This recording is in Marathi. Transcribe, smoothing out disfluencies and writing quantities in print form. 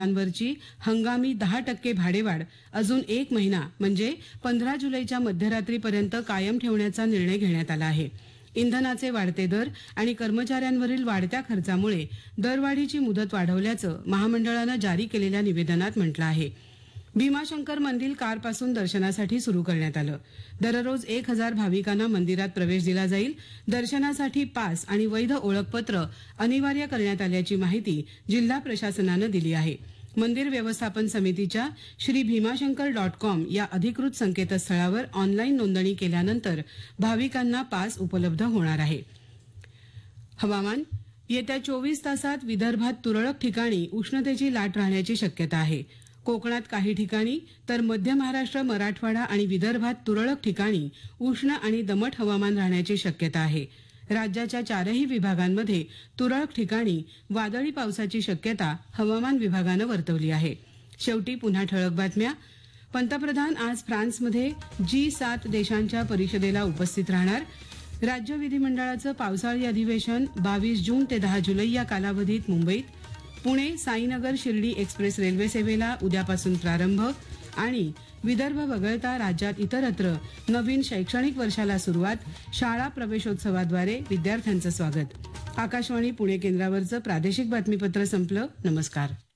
वरची हंगामी 10% भाडेवाढ अजून 1 महिना म्हणजे 15 जुलैच्या मध्यरात्रीपर्यंत कायम ठेवण्याचा निर्णय घेण्यात आला आहे. इंधनाचे वाढते दर आणि कर्मचाऱ्यांवरील वाढत्या खर्चामुळे दरवाढीची मुदत वाढवल्याचं महामंडळानं जारी केलेल्या निवेदनात म्हटलं आहे. भीमाशंकर मंदिर कारपासून दर्शनासाठी सुरू करण्यात आलं. दररोज 1000 भाविकांना मंदिरात प्रवेश दिला जाईल. दर्शनासाठी पास आणि वैध ओळखपत्र अनिवार्य करण्यात आल्याची माहिती जिल्हा प्रशासनानं दिली आहे. मंदिर व्यवस्थापन समितीच्या श्रीभीमाशंकर.com या अधिकृत संकेतस्थळावर ऑनलाईन नोंदणी केल्यानंतर भाविकांना पास उपलब्ध होणार आहे. हवामान. येत्या 24 तासात विदर्भात तुरळक ठिकाणी उष्णतेची लाट राहण्याची शक्यता आहे. कोकणात काही ठिकाणी तर मध्य महाराष्ट्र, मराठवाडा आणि विदर्भात तुरळक ठिकाणी उष्ण आणि दमट हवामान राहण्याची शक्यता आहे. राज्याच्या 4ही विभागांमध्ये तुरळक ठिकाणी वादळी पावसाची शक्यता हवामान विभागानं वर्तवली आहे. शेवटी पुन्हा ठळक बातम्या. पंतप्रधान आज फ्रान्समध्ये G7 देशांच्या परिषदेला उपस्थित राहणार. राज्य विधिमंडळाचं पावसाळी अधिवेशन 22 जून ते 10 जुलै या कालावधीत मुंबईत. पुणे साईनगर शिर्डी एक्सप्रेस रेल्वे सेवेला उद्यापासून प्रारंभ. आणि विदर्भ वगळता राज्यात इतरत्र नवीन शैक्षणिक वर्षाला सुरुवात. शाळा प्रवेशोत्सवाद्वारे विद्यार्थ्यांचं स्वागत. आकाशवाणी पुणे केंद्रावरचं प्रादेशिक बातमीपत्र संपलं. नमस्कार.